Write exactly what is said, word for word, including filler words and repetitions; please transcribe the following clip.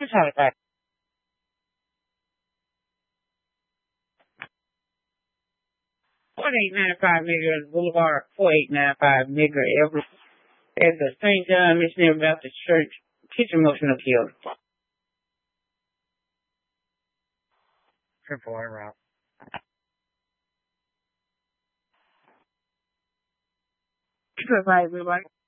Sorry, sorry. forty-eight ninety-five Midgar Boulevard, forty-eight ninety-five Midgar Everett. At the Saint John Missionary Baptist Church, Kitchen Motion Appeal. Triple R route. Goodbye, everybody.